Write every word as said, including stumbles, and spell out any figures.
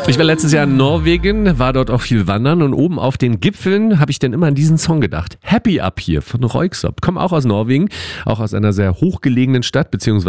Ich war letztes Jahr in Norwegen, war dort auch viel wandern und oben auf den Gipfeln habe ich dann immer an diesen Song gedacht. Happy Up hier von Röyksopp. Komm auch aus Norwegen, auch aus einer sehr hochgelegenen Stadt, beziehungsweise